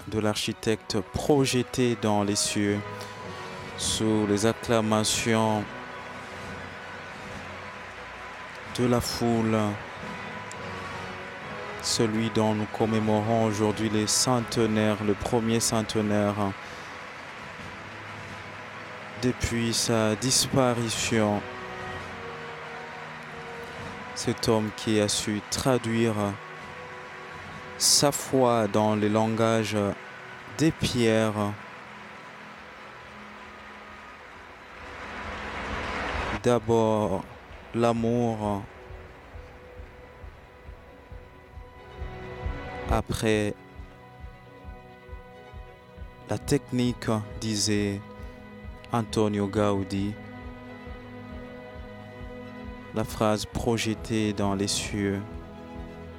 de l'architecte projeté dans les cieux sous les acclamations de la foule, celui dont nous commémorons aujourd'hui les centenaires, le premier centenaire depuis sa disparition. Cet homme qui a su traduire sa foi dans le langage des pierres, d'abord l'amour, après la technique, disait Antonio Gaudi. La phrase projetée dans les cieux.